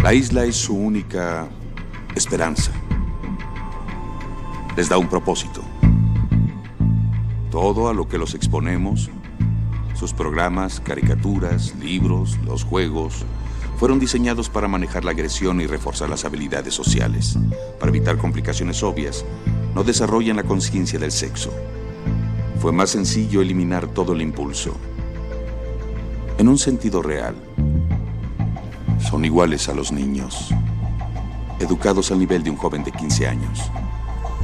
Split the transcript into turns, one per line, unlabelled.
La isla es su única esperanza. Les da un propósito. Todo a lo que los exponemos, sus programas, caricaturas, libros, los juegos, fueron diseñados para manejar la agresión y reforzar las habilidades sociales. Para evitar complicaciones obvias, no desarrollan la conciencia del sexo. Fue más sencillo eliminar todo el impulso. En un sentido real, son iguales a los niños, educados al nivel de un joven de 15 años.